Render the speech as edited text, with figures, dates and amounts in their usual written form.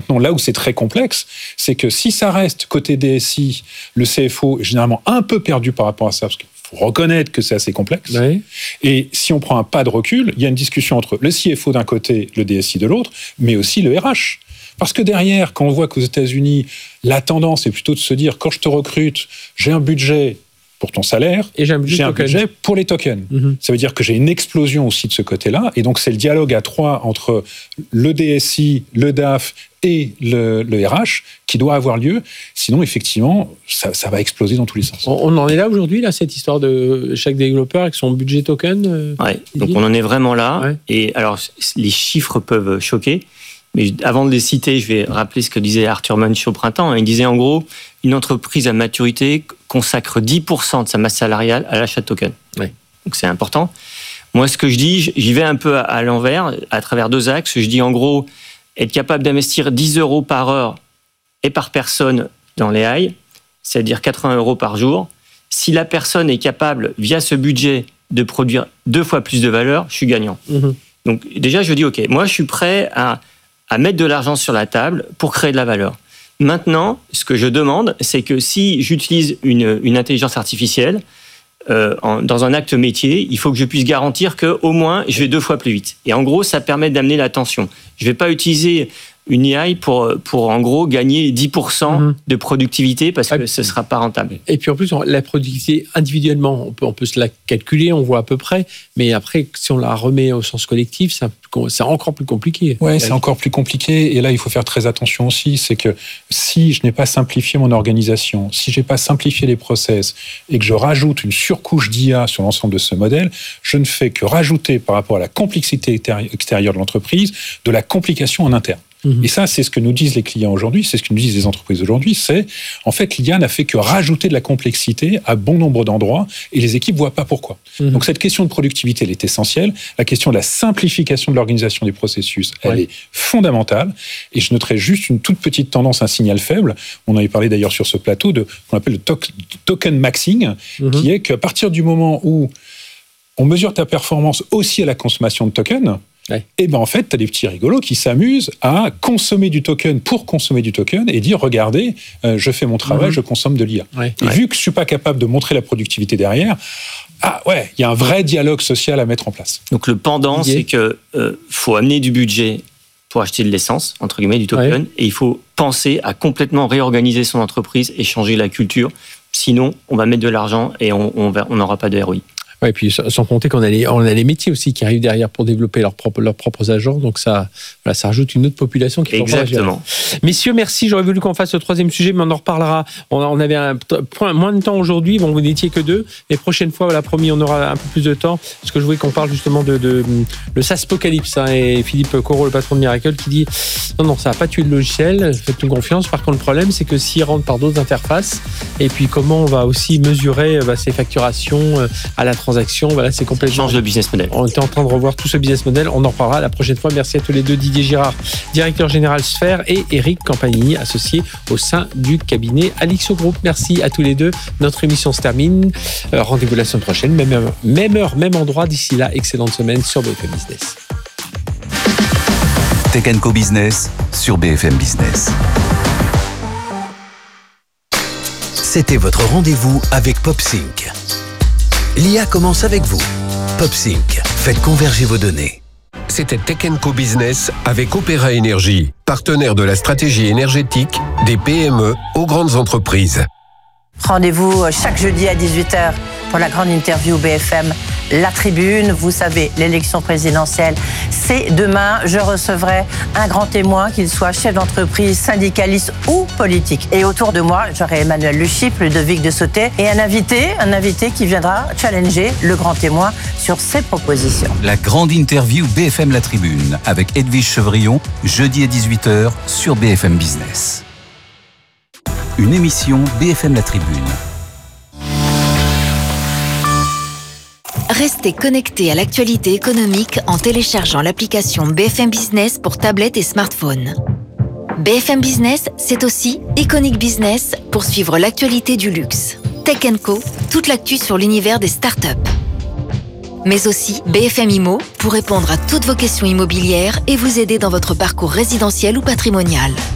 Maintenant, là où c'est très complexe, c'est que si ça reste côté DSI, le CFO est généralement un peu perdu par rapport à ça, parce qu'il faut reconnaître que c'est assez complexe. Oui. Et si on prend un pas de recul, il y a une discussion entre le CFO d'un côté, le DSI de l'autre, mais aussi le RH. Parce que derrière, quand on voit qu'aux États-Unis, la tendance est plutôt de se dire, quand je te recrute, j'ai un budget pour ton salaire, et j'ai un budget pour les tokens. Ça veut dire que j'ai une explosion aussi de ce côté-là. Et donc, c'est le dialogue à trois entre le DSI, le DAF et le RH qui doit avoir lieu. Sinon, effectivement, ça va exploser dans tous les sens. On en est là aujourd'hui, là, cette histoire de chaque développeur avec son budget token donc on en est vraiment là. Ouais. Et alors, les chiffres peuvent choquer. Mais avant de les citer, je vais rappeler ce que disait Arthur Munch au printemps. Il disait en gros, une entreprise à maturité consacre 10% de sa masse salariale à l'achat de tokens. Ouais. Donc c'est important. Moi, ce que je dis, j'y vais un peu à l'envers, à travers deux axes. Je dis en gros, être capable d'investir 10 € par heure et par personne dans les AI, c'est-à-dire 80 € par jour. Si la personne est capable, via ce budget, de produire 2 fois plus de valeur, je suis gagnant. Donc déjà, je dis, OK, moi, je suis prêt à mettre de l'argent sur la table pour créer de la valeur. Maintenant, ce que je demande, c'est que si j'utilise une intelligence artificielle dans un acte métier, il faut que je puisse garantir qu'au moins, je vais 2 fois plus vite. Et en gros, ça permet d'amener l'attention. Je ne vais pas utiliser une AI pour en gros, gagner 10% de productivité parce que ce ne sera pas rentable. Et puis en plus, la productivité individuellement, on peut se la calculer, on voit à peu près, mais après, si on la remet au sens collectif, c'est encore plus compliqué. Oui, c'est encore plus compliqué. Et là, il faut faire très attention aussi. C'est que si je n'ai pas simplifié mon organisation, si je n'ai pas simplifié les process et que je rajoute une surcouche d'IA sur l'ensemble de ce modèle, je ne fais que rajouter par rapport à la complexité extérieure de l'entreprise, de la complication en interne. Et ça, c'est ce que nous disent les clients aujourd'hui, c'est ce que nous disent les entreprises aujourd'hui, c'est en fait l'IA n'a fait que rajouter de la complexité à bon nombre d'endroits et les équipes ne voient pas pourquoi. Donc cette question de productivité, elle est essentielle. La question de la simplification de l'organisation des processus, elle est fondamentale. Et je noterai juste une toute petite tendance, un signal faible. On en avait parlé d'ailleurs sur ce plateau de qu'on appelle le token maxing, qui est qu'à partir du moment où on mesure ta performance aussi à la consommation de tokens, et ben en fait, tu as des petits rigolos qui s'amusent à consommer du token pour consommer du token et dire, regardez, je fais mon travail, je consomme de l'IA. Et vu que je ne suis pas capable de montrer la productivité derrière, il y a un vrai dialogue social à mettre en place. Donc le pendant, c'est que faut amener du budget pour acheter de l'essence, entre guillemets, du token, et il faut penser à complètement réorganiser son entreprise et changer la culture. Sinon, on va mettre de l'argent et on n'aura pas de ROI. Ouais, et puis sans compter qu'on a les métiers aussi qui arrivent derrière pour développer leurs propres agences, donc ça rajoute une autre population qui est exactement. Messieurs, merci. J'aurais voulu qu'on fasse le troisième sujet, mais on en reparlera. On avait un point moins de temps aujourd'hui. Bon, vous n'étiez que 2, mais prochaine fois, promis, on aura un peu plus de temps parce que je voulais qu'on parle justement de le SaaSpocalypse. Et Philippe Corot, le patron de Miracle, qui dit non, ça va pas tuer le logiciel. Faites-nous confiance. Par contre, le problème, c'est que s'il rentre par d'autres interfaces, et puis comment on va aussi mesurer ses facturations à la transaction, c'est complètement... Change le business model. On était en train de revoir tout ce business model. On en reparlera la prochaine fois. Merci à tous les deux. Didier Girard, directeur général Sphère, et Eric Campanini, associé au sein du cabinet Alixo Group. Merci à tous les deux. Notre émission se termine. Rendez-vous la semaine prochaine. Même heure, même endroit. D'ici là, excellente semaine sur BFM Business. Tech & Co Business sur BFM Business. C'était votre rendez-vous avec PopSync. L'IA commence avec vous. PopSync, faites converger vos données. C'était Tech & Co Business avec Opéra Énergie, partenaire de la stratégie énergétique des PME aux grandes entreprises. Rendez-vous chaque jeudi à 18h pour la grande interview BFM La Tribune. Vous savez, l'élection présidentielle, c'est demain. Je recevrai un grand témoin, qu'il soit chef d'entreprise, syndicaliste ou politique. Et autour de moi, j'aurai Emmanuel Le Chypre, Ludovic de Sauté et un invité qui viendra challenger le grand témoin sur ses propositions. La grande interview BFM La Tribune avec Edwige Chevrillon, jeudi à 18h sur BFM Business. Une émission BFM La Tribune. Restez connectés à l'actualité économique en téléchargeant l'application BFM Business pour tablette et smartphone. BFM Business, c'est aussi Iconic Business pour suivre l'actualité du luxe. Tech & Co, toute l'actu sur l'univers des startups. Mais aussi BFM Immo pour répondre à toutes vos questions immobilières et vous aider dans votre parcours résidentiel ou patrimonial.